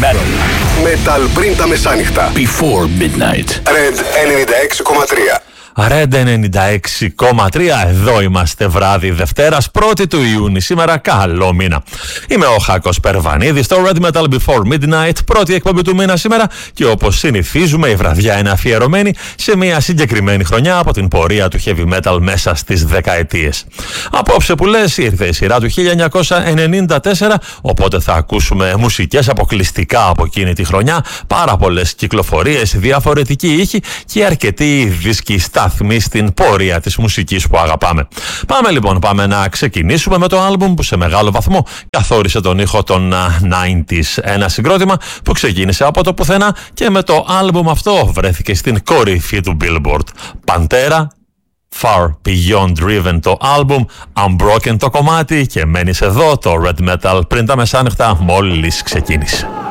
Metal. Metal πριν τα μεσάνυχτα. Before midnight. Red 96,3. Red 96,3. Εδώ είμαστε βράδυ Δευτέρας 1η του Ιούνιου. Σήμερα καλό μήνα. Είμαι ο Χάκος Περβανίδης στο Red Metal Before Midnight, πρώτη εκπομπή του μήνα σήμερα, και όπως συνηθίζουμε η βραδιά είναι αφιερωμένη σε μια συγκεκριμένη χρονιά από την πορεία του heavy metal μέσα στις δεκαετίες. Απόψε που λες ήρθε η σειρά του 1994, οπότε θα ακούσουμε μουσικές αποκλειστικά από εκείνη τη χρονιά, πάρα πολλές κυκλοφορίες, διαφορετικοί ήχοι και αρκετοί δίσκοι σταθμοί στην πορεία της μουσικής που αγαπάμε. Πάμε να ξεκινήσουμε με το άλμπουμ που σε μεγάλο βαθμό καθόρισε τον ήχο των 90s. Ένα συγκρότημα που ξεκίνησε από το πουθενά και με το άλμπουμ αυτό βρέθηκε στην κορυφή του Billboard. Pantera, Far Beyond Driven το άλμπουμ, Unbroken το κομμάτι, και μένεις εδώ. Το Red Metal πριν τα μεσάνυχτα μόλις ξεκίνησε.